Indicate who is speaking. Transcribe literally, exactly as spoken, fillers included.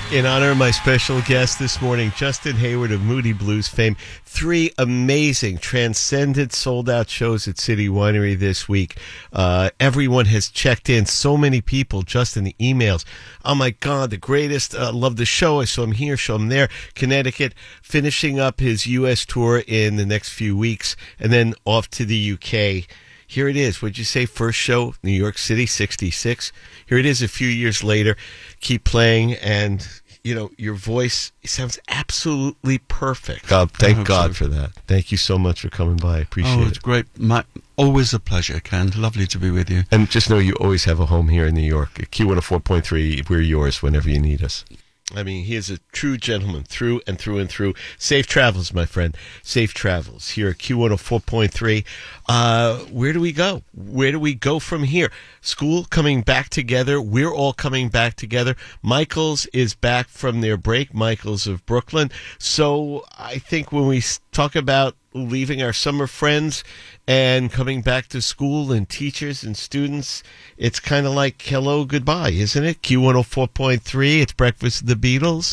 Speaker 1: In honor of my special guest this morning, Justin Hayward of Moody Blues fame, three amazing, transcendent, sold-out shows at City Winery this week. Uh, everyone has checked in. So many people just in the emails. Oh, my God, the greatest. Uh, love the show. I saw him here, saw him there. Connecticut, finishing up his U S tour in the next few weeks, and then off to the U K. Here it is. What'd you say? First show, New York City, sixty-six. Here it is a few years later. Keep playing, and, you know, your voice sounds absolutely perfect. God, thank God so. for that. Thank you so much for coming by. I appreciate it.
Speaker 2: Oh, it's
Speaker 1: it.
Speaker 2: great. My, always a pleasure, Ken. Lovely to be with you.
Speaker 1: And just know you always have a home here in New York. Q one oh four point three, we're yours whenever you need us. I mean, he is a true gentleman through and through and through. Safe travels, my friend. Safe travels here at Q one oh four point three. Uh, where do we go? Where do we go from here? School coming back together. We're all coming back together. Michael's is back from their break. Michael's of Brooklyn. So I think when we talk about leaving our summer friends and coming back to school and teachers and students, it's kind of like hello, goodbye, isn't it? Q one oh four point three, it's Breakfast of the Beatles.